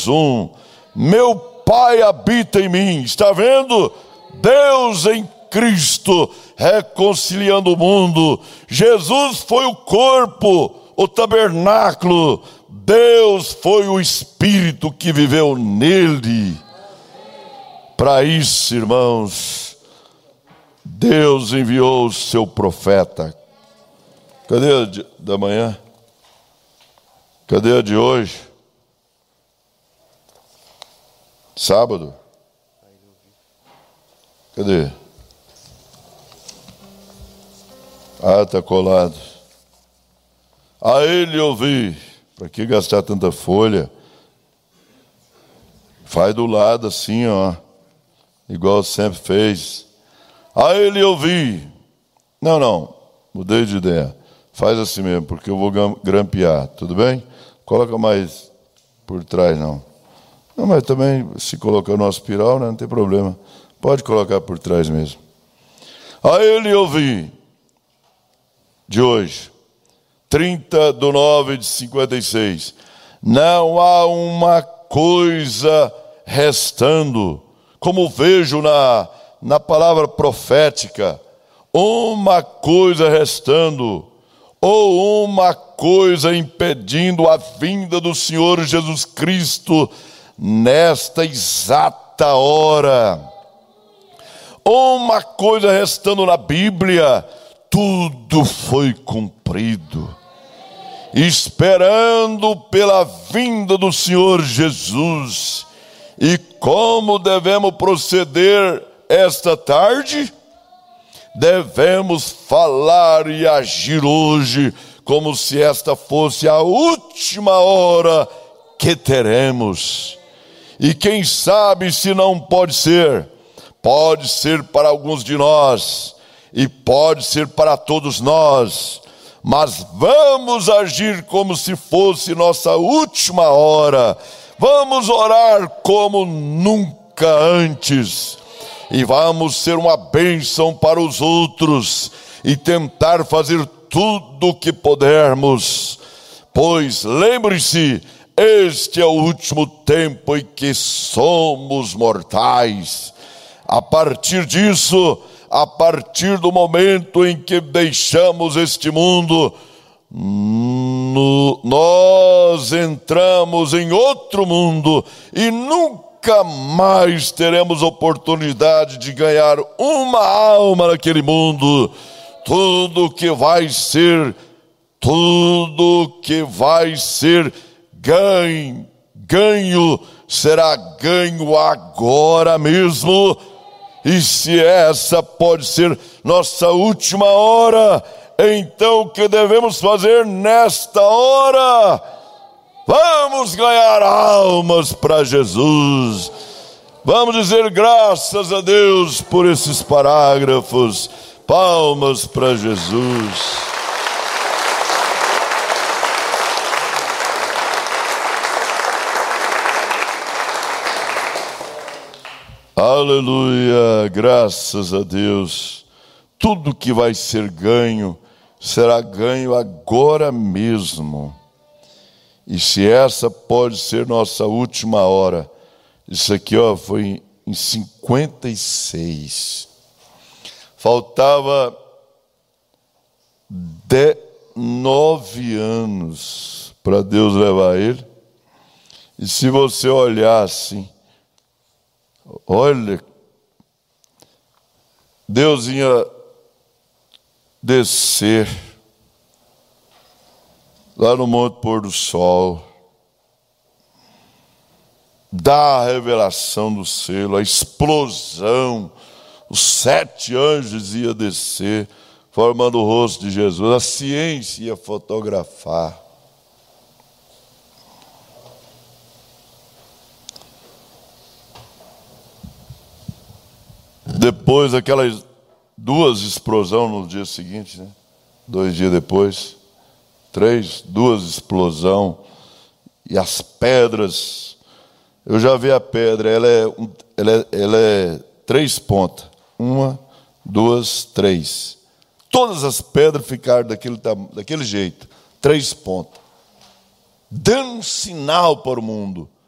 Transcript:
2:1. Meu Pai habita em mim. Está vendo? Deus em Cristo reconciliando o mundo. Jesus foi o corpo, o tabernáculo. Deus foi o Espírito que viveu nele. Para isso, irmãos, Deus enviou o seu profeta. Cadê a da manhã? Cadê a de hoje? Sábado? Cadê? Ah, está colado. A ele ouvi. Para que gastar tanta folha? Faz do lado assim, ó. Igual sempre fez. A ele ouvi. Não, mudei de ideia. Faz assim mesmo, porque eu vou grampear, tudo bem? Coloca mais por trás, não. Não, mas também, se colocar no espiral, né, não tem problema. Pode colocar por trás mesmo. A ele ouvi, de hoje, 30/9/56. Não há uma coisa restando, como vejo na palavra profética, uma coisa restando, ou uma coisa impedindo a vinda do Senhor Jesus Cristo nesta exata hora. Uma coisa restando na Bíblia, tudo foi cumprido, esperando pela vinda do Senhor Jesus. E como devemos proceder esta tarde? Devemos falar e agir hoje como se esta fosse a última hora que teremos. E quem sabe se não pode ser para alguns de nós, e pode ser para todos nós, mas vamos agir como se fosse nossa última hora. Vamos orar como nunca antes, e vamos ser uma bênção para os outros, e tentar fazer tudo o que pudermos, pois lembre-se, este é o último tempo em que somos mortais. A partir disso, a partir do momento em que deixamos este mundo, nós entramos em outro mundo e nunca mais teremos oportunidade de ganhar uma alma naquele mundo. Tudo que vai ser ganho será ganho agora mesmo. E se essa pode ser nossa última hora, então o que devemos fazer nesta hora? Vamos ganhar almas para Jesus. Vamos dizer graças a Deus por esses parágrafos. Palmas para Jesus. Aleluia, graças a Deus. Tudo que vai ser ganho, será ganho agora mesmo. E se essa pode ser nossa última hora, isso aqui foi em 56. Faltava 9 anos para Deus levar ele. E se você olhar assim, olha, Deus ia descer lá no Monte Pôr do Sol, dar a revelação do selo, a explosão, os 7 anjos iam descer, formando o rosto de Jesus, a ciência ia fotografar. Depois aquelas 2 explosões no dia seguinte, né? 2 dias depois, 3, 2 explosões, e as pedras, eu já vi a pedra, ela é 3 pontas, 1, 2, 3, todas as pedras ficaram daquele jeito, 3 pontas, dando um sinal para o mundo,